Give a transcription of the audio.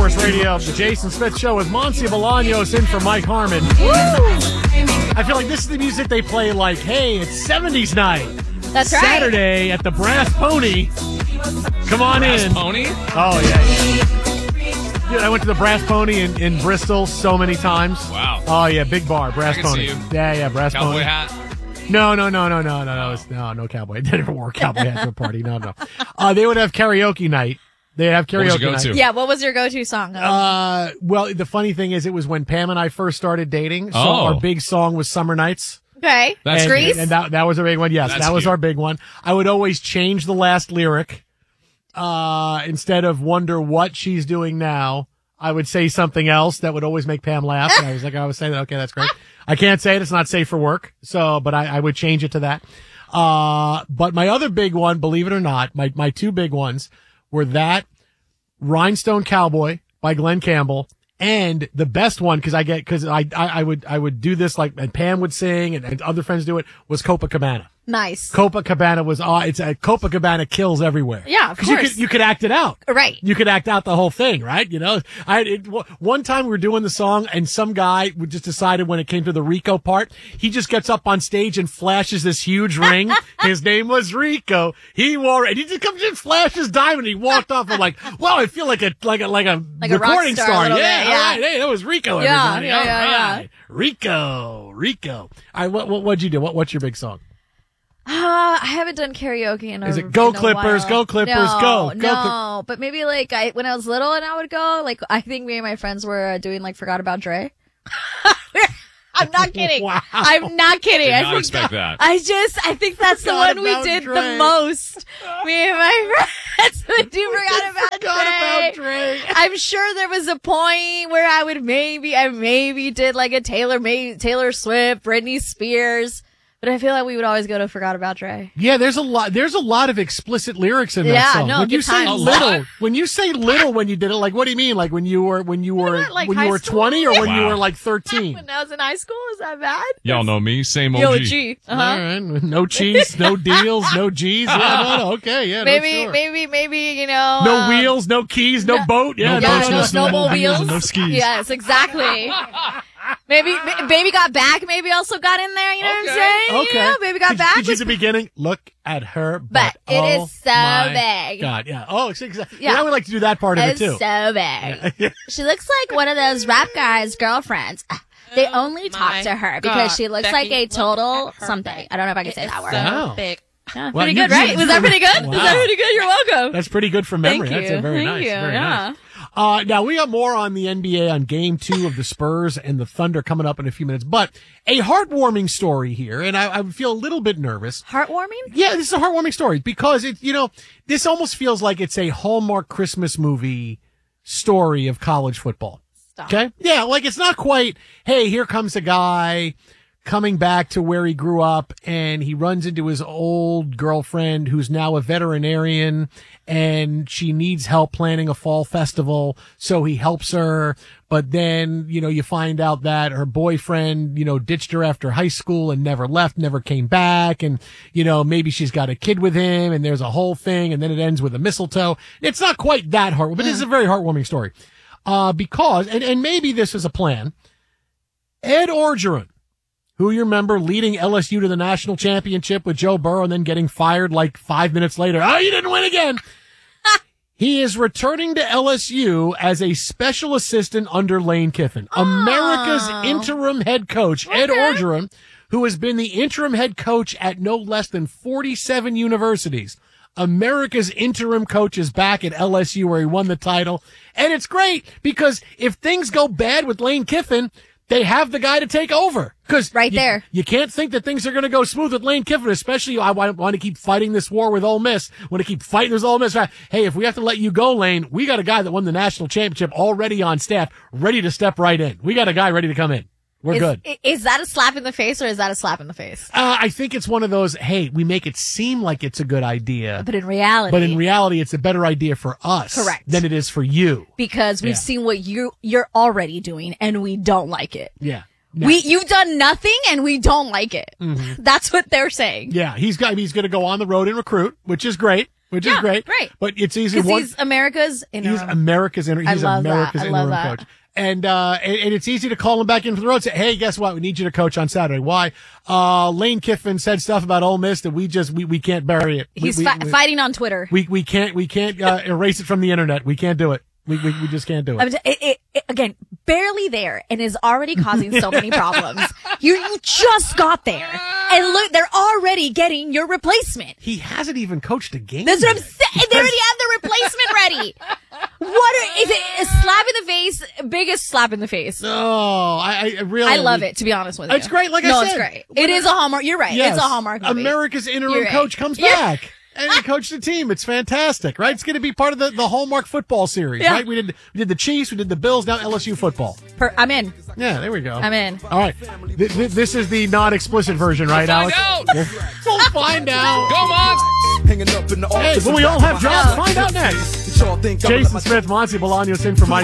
Sports Radio, the Jason Smith Show with Monty Bolaños in for Mike Harmon. I feel like this is the music they play like, hey, it's 70s night. That's right. Saturday at the Brass Pony. Come on Brass in. Pony? Oh, yeah. Dude, I went to the Brass Pony in Bristol so many times. Wow. Oh, yeah, big bar, Brass I can Pony. see you. Yeah, Brass Cowboy Pony. hat? No, no cowboy. I never wore a cowboy hat to a party. No. They would have karaoke night. They'd have karaoke What was your night. go-to? Yeah, what was your go-to song? Well, the funny thing is, it was when Pam and I first started dating. So Oh. our big song was Summer Nights. Okay. That's And, Grease? and that was a big one. Yes, That's that was cute. our big one. I would always change the last lyric. Instead of wonder what she's doing now, I would say something else that would always make Pam laugh. And I was saying, okay, that's great. I can't say it. It's not safe for work. So, but I would change it to that. But my other big one, believe it or not, my two big ones were that Rhinestone Cowboy by Glenn Campbell, and the best one, because I would do this, like, and Pam would sing and other friends do it, was Copacabana. Nice. Copacabana was, Copacabana kills everywhere. Yeah, of 'Cause course. You could act it out. Right. You could act out the whole thing, right? You know, one time we were doing the song and some guy just decided when it came to the Rico part, he just gets up on stage and flashes this huge ring. His name was Rico. He wore it. He just comes in, flashes diamond. He walked off. I'm like, wow, I feel like a rock recording star a star. little Yeah, bit, yeah. all right. Hey, that was Rico, Yeah, everybody. yeah, All yeah. right. Rico. All right, what'd you do? What's your big song? I haven't done karaoke in a Is it Go in a Clippers, while. Go Clippers, no, go? No, but maybe like when I was little and I would go, like I think me and my friends were doing like Forgot About Dre. I'm not kidding. Wow. I'm not kidding. Did not expect that. I think that's the Forgot one we About did Dre. the most. Me and my friends would do Forgot About Dre. Dre. I'm sure there was a point where I maybe did like a Taylor Swift, Britney Spears. But I feel like we would always go to Forgot About Dre. Yeah, there's a lot of explicit lyrics in that Yeah, song. no, When you good say times. little, when you say little when you did it, like what do you mean? Like when you were like high school? 20 or when you Wow. were like 13? When I was in high school, is that bad? Y'all know me, same OG. Yo, G. All right, no cheese, no deals, no G's. Yeah, no, okay, yeah, Maybe, no, sure. maybe, you know. No wheels, no keys, no boat. Yeah, No boats, no no snowball snowmobiles, wheels. and no skis. Yes, exactly. Maybe Baby Got Back maybe also got in there, you know what I'm saying? Okay. You know, Baby Got Back Did you was at the beginning? Look at her But it oh is so my big. God, yeah. Oh, exactly. Yeah. Yeah, I would like to do that part of it It's too. so big. She looks like one of those rap guys' girlfriends. They only talk to her because she looks like a total something. I don't know if I can say that word. Wow. Big. Yeah, Well, pretty you- good, right? you- Was that pretty good? Wow. Was that pretty good? You're welcome. That's pretty good from memory. Thank you. That's very Thank nice. you. Very Yeah. nice. Now we got more on the NBA on game 2 of the Spurs and the Thunder coming up in a few minutes, but a heartwarming story here. And I feel a little bit nervous. Heartwarming? Yeah, this is a heartwarming story because this almost feels like it's a Hallmark Christmas movie story of college football. Stop. Okay. Yeah. Like it's not quite, hey, here comes a guy coming back to where he grew up and he runs into his old girlfriend who's now a veterinarian and she needs help planning a fall festival. So he helps her. But then, you find out that her boyfriend, ditched her after high school and never left, never came back. And, maybe she's got a kid with him and there's a whole thing. And then it ends with a mistletoe. It's not quite that heartwarming, but it's a very heartwarming story. Because, and maybe this is a plan. Ed Orgeron, who you remember leading LSU to the national championship with Joe Burrow and then getting fired like 5 minutes later. Oh, you didn't win again. He is returning to LSU as a special assistant under Lane Kiffin, America's interim head coach. Ed Orgeron, who has been the interim head coach at no less than 47 universities. America's interim coach is back at LSU where he won the title. And it's great because if things go bad with Lane Kiffin, they have the guy to take over. Cause Right there. You can't think that things are going to go smooth with Lane Kiffin, especially I want to keep fighting this war with Ole Miss. Want to keep fighting this Ole Miss. Hey, if we have to let you go, Lane, we got a guy that won the national championship already on staff, ready to step right in. We got a guy ready to come in. We're good. Is that a slap in the face or is that a slap in the face? I think it's one of those, hey, we make it seem like it's a good idea. But in reality, It's a better idea for us. Correct. Than it is for you. because we've Yeah. seen what you're already doing and we don't like it. Yeah. No. You've done nothing and we don't like it. Mm-hmm. That's what they're saying. Yeah, he's going to go on the road and recruit, which is great. which is great. Right. But it's easy. Because he's America's interim. He's America's interim. He's love that. America's I love interim that. coach. And it's easy to call him back in for the road. Say, hey, guess what? We need you to coach on Saturday. Why? Lane Kiffin said stuff about Ole Miss that we can't bury it. He's fighting on Twitter. We can't erase it from the internet. We can't do it. We just can't do it. Again, barely there and is already causing so many problems. You just got there. And look, they're already getting your replacement. He hasn't even coached a game. That's what I'm yet. saying. They already have the replacement ready. Is it a slap in the face? Biggest slap in the face. No, I really. I love it, to be honest with you. It's great, like I no, said. it's great. It is a Hallmark. You're right. Yes, It's a Hallmark movie. America's interim You're right. coach comes back. And he coached the team. It's fantastic, right? It's going to be part of the Hallmark football series, Yeah. right? We did the Chiefs, we did the Bills, now LSU football. I'm in. Yeah, there we go. I'm in. All right. This is the non-explicit version, right, Find Alex? out. We'll find out. Go, Monts! Hanging up in the Hey, office. but we all have jobs. Find out next. Jason Smith, Monty Bolaños in for Mike